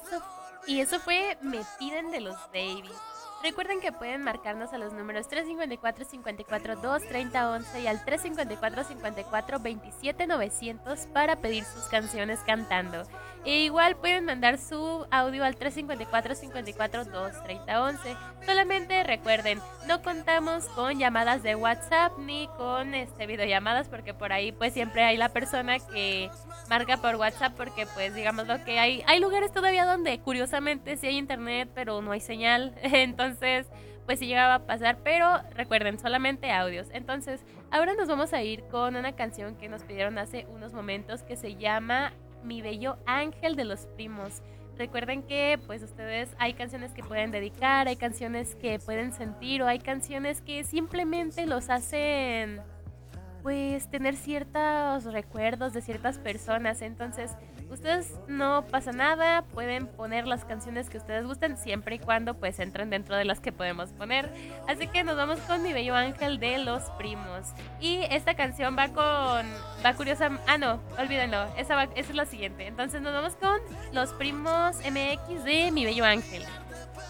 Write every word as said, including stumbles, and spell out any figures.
eso, y eso fue Me piden de los Babies. Recuerden que pueden marcarnos a los números tres cinco cuatro, cinco cuatro dos, tres cero uno uno y al tres cinco cuatro, cinco cuatro, veintisiete novecientos para pedir sus canciones cantando. E igual pueden mandar su audio al tres cinco cuatro, cinco cuatro dos, tres cero uno uno. Solamente recuerden, no contamos con llamadas de WhatsApp ni con este videollamadas, porque por ahí pues siempre hay la persona que marca por WhatsApp, porque pues digamos lo que hay hay lugares todavía donde curiosamente sí hay internet pero no hay señal. Entonces pues sí llegaba a pasar, pero recuerden, solamente audios. Entonces ahora nos vamos a ir con una canción que nos pidieron hace unos momentos, que se llama Mi bello ángel de los Primos. Recuerden que pues ustedes, hay canciones que pueden dedicar, hay canciones que pueden sentir, o hay canciones que simplemente los hacen pues tener ciertos recuerdos de ciertas personas. Entonces ustedes, no pasa nada, pueden poner las canciones que ustedes gusten, siempre y cuando pues entren dentro de las que podemos poner. Así que nos vamos con Mi bello ángel de los Primos. Y esta canción va con, va curiosa, ah no, olvídenlo, esa, va, esa es la siguiente. Entonces nos vamos con Los Primos M X de Mi bello ángel.